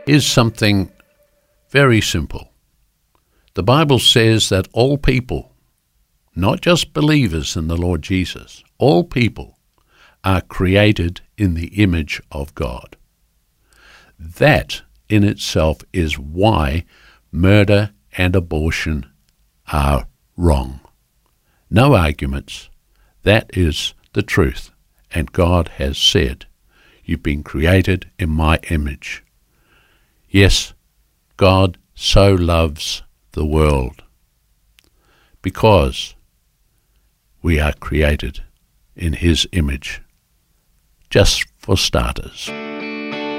is something very simple. The Bible says that all people, not just believers in the Lord Jesus, all people are created in the image of God. That in itself is why murder and abortion are wrong. No arguments. That is the truth. And God has said, you've been created in my image. Yes, God so loves the world because we are created in his image, just for starters.